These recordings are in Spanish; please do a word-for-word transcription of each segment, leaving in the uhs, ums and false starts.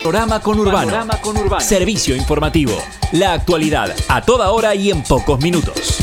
Panorama Conurbano. Panorama Conurbano. Servicio informativo. La actualidad a toda hora y en pocos minutos.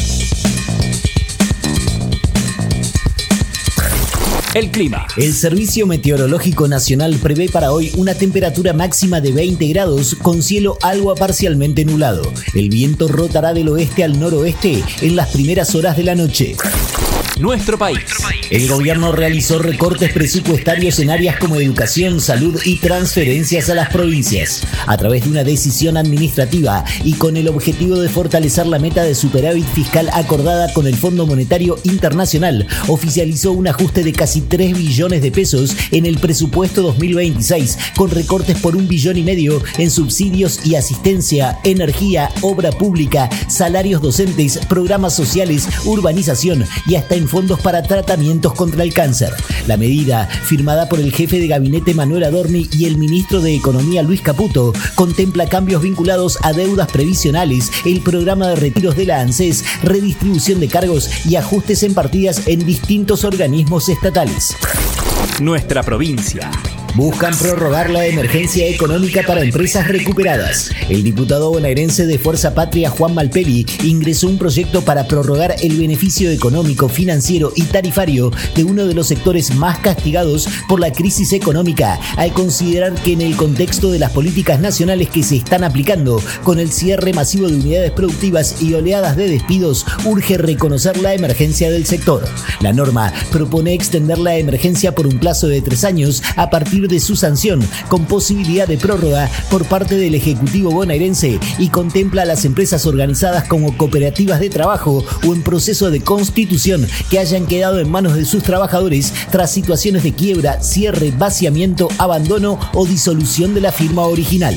El clima. El Servicio Meteorológico Nacional prevé para hoy una temperatura máxima de veinte grados con cielo algo a parcialmente nublado. El viento rotará del oeste al noroeste en las primeras horas de la noche. Nuestro país. El gobierno realizó recortes presupuestarios en áreas como educación, salud y transferencias a las provincias. A través de una decisión administrativa y con el objetivo de fortalecer la meta de superávit fiscal acordada con el Fondo Monetario Internacional, oficializó un ajuste de casi tres billones de pesos en el presupuesto dos mil veintiséis, con recortes por un billón y medio en subsidios y asistencia, energía, obra pública, salarios docentes, programas sociales, urbanización y hasta en fondos para tratamientos contra el cáncer. La medida, firmada por el jefe de gabinete Manuel Adorni y el ministro de Economía Luis Caputo, contempla cambios vinculados a deudas previsionales, el programa de retiros de la ANSES, redistribución de cargos y ajustes en partidas en distintos organismos estatales. Nuestra provincia. Buscan prorrogar la emergencia económica para empresas recuperadas. El diputado bonaerense de Fuerza Patria, Juan Malpeli, ingresó un proyecto para prorrogar el beneficio económico, financiero y tarifario de uno de los sectores más castigados por la crisis económica, al considerar que en el contexto de las políticas nacionales que se están aplicando, con el cierre masivo de unidades productivas y oleadas de despidos, urge reconocer la emergencia del sector. La norma propone extender la emergencia por un plazo de tres años a partir de su sanción, con posibilidad de prórroga por parte del Ejecutivo bonaerense, y contempla a las empresas organizadas como cooperativas de trabajo o en proceso de constitución que hayan quedado en manos de sus trabajadores tras situaciones de quiebra, cierre, vaciamiento, abandono o disolución de la firma original.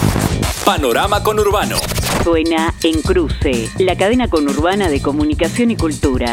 Panorama Conurbano. Suena en Cruce, la cadena conurbana de comunicación y cultura.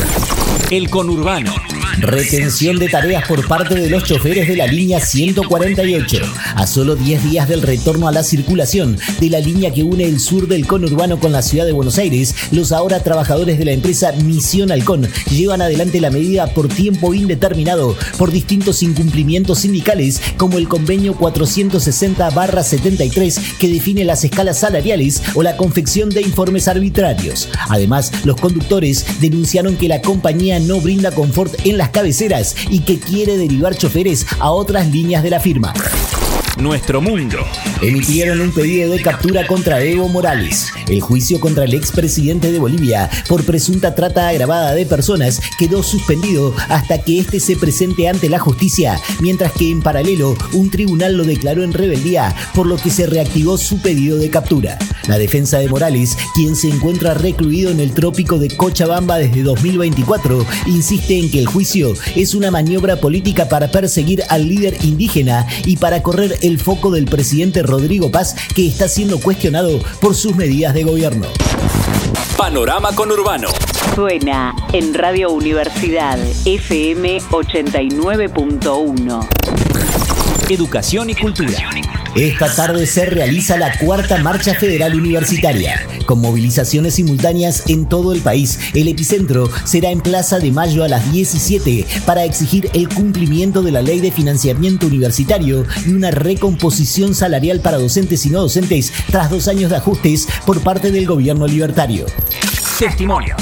El conurbano. Retención de tareas por parte de los choferes de la línea ciento cuarenta y ocho. A solo diez días del retorno a la circulación de la línea que une el sur del conurbano con la ciudad de Buenos Aires, los ahora trabajadores de la empresa Misión Halcón llevan adelante la medida por tiempo indeterminado por distintos incumplimientos sindicales, como el convenio cuatrocientos sesenta barra setenta y tres que define las escalas salariales o la confección de informes arbitrarios. Además, los conductores denunciaron que la compañía no brinda confort en las cabeceras y que quiere derivar choferes a otras líneas de la firma. Nuestro mundo. Emitieron un pedido de captura contra Evo Morales. El juicio contra el expresidente de Bolivia por presunta trata agravada de personas quedó suspendido hasta que éste se presente ante la justicia, mientras que en paralelo un tribunal lo declaró en rebeldía, por lo que se reactivó su pedido de captura. La defensa de Morales, quien se encuentra recluido en el trópico de Cochabamba desde dos mil veinticuatro, insiste en que el juicio es una maniobra política para perseguir al líder indígena y para correr el foco del presidente Rodrigo Paz, que está siendo cuestionado por sus medidas de gobierno. Panorama Conurbano. Suena en Radio Universidad F M ochenta y nueve punto uno. Educación y cultura. Esta tarde se realiza la cuarta Marcha Federal Universitaria, con movilizaciones simultáneas en todo el país. El epicentro será en Plaza de Mayo a las diecisiete para exigir el cumplimiento de la Ley de Financiamiento Universitario y una recomposición salarial para docentes y no docentes tras dos años de ajustes por parte del gobierno libertario. Testimonios.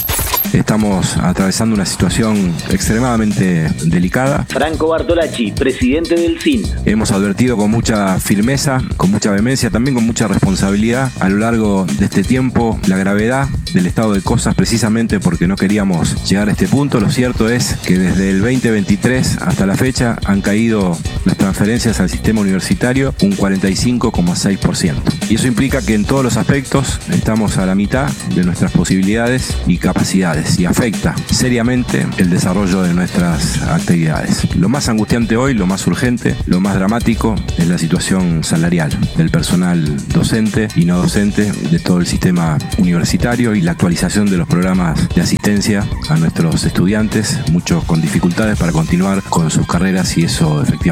Estamos atravesando una situación extremadamente delicada. Franco Bartolacci, presidente del S I N. Hemos advertido con mucha firmeza, con mucha vehemencia, también con mucha responsabilidad a lo largo de este tiempo la gravedad del estado de cosas, precisamente porque no queríamos llegar a este punto. Lo cierto es que desde el veinte veintitrés hasta la fecha han caído las transferencias al sistema universitario un cuarenta y cinco coma seis por ciento. Y eso implica que en todos los aspectos estamos a la mitad de nuestras posibilidades y capacidades, y afecta seriamente el desarrollo de nuestras actividades. Lo más angustiante hoy, lo más urgente, lo más dramático es la situación salarial del personal docente y no docente de todo el sistema universitario y la actualización de los programas de asistencia a nuestros estudiantes, muchos con dificultades para continuar con sus carreras, y eso efectivamente no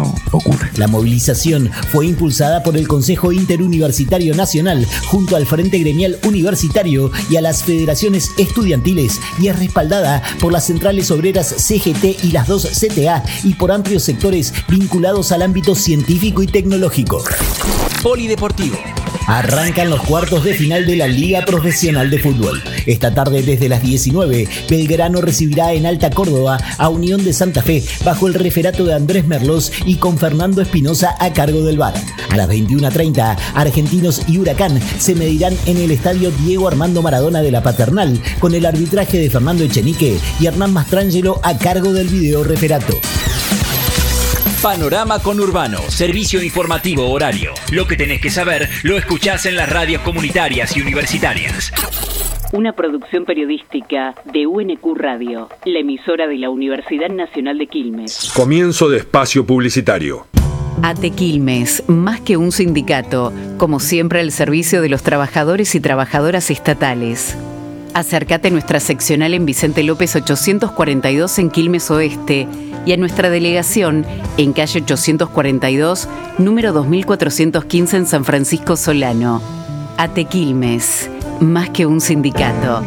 no ocurre. La movilización fue impulsada por el Consejo Interuniversitario Nacional junto al Frente Gremial Universitario y a las federaciones estudiantiles y es respaldada por las centrales obreras C G T y las dos C T A y por amplios sectores vinculados al ámbito científico y tecnológico. Polideportivo. Arrancan los cuartos de final de la Liga Profesional de Fútbol. Esta tarde desde las diecinueve, Belgrano recibirá en Alta Córdoba a Unión de Santa Fe bajo el referato de Andrés Merlos y con Fernando Espinosa a cargo del V A R. A las veintiuna treinta, Argentinos y Huracán se medirán en el estadio Diego Armando Maradona de la Paternal con el arbitraje de Fernando Echenique y Hernán Mastrangelo a cargo del video referato. Panorama Conurbano, servicio informativo horario. Lo que tenés que saber lo escuchás en las radios comunitarias y universitarias. Una producción periodística de U N Q Radio, la emisora de la Universidad Nacional de Quilmes. Comienzo de espacio publicitario. ATE Quilmes, más que un sindicato, como siempre al servicio de los trabajadores y trabajadoras estatales. Acércate a nuestra seccional en Vicente López ochocientos cuarenta y dos en Quilmes Oeste y a nuestra delegación en calle ochocientos cuarenta y dos, número dos mil cuatrocientos quince en San Francisco Solano. ATE Quilmes, más que un sindicato.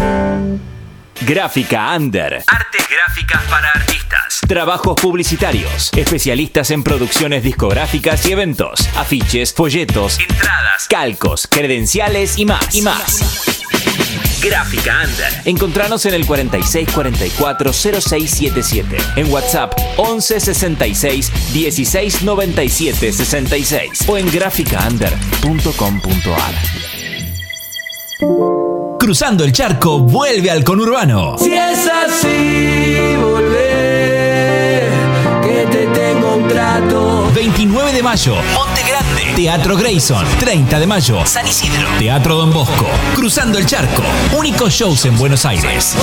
Gráfica Under. Artes gráficas para artistas. Trabajos publicitarios. Especialistas en producciones discográficas y eventos. Afiches, folletos, entradas, calcos, credenciales y más. Y más. Gráfica Under. Encontranos en el cuarenta y seis cuarenta y cuatro cero seis setenta y siete. En WhatsApp once sesenta y seis dieciséis noventa y siete sesenta y seis o en gráfica under punto com punto a r. Cruzando el charco vuelve al conurbano. Si es así, volver, que te tengo un trato. veintinueve de mayo, Monte Grande, Teatro Grayson. treinta de mayo, San Isidro, Teatro Don Bosco. Cruzando el charco, únicos shows en Buenos Aires.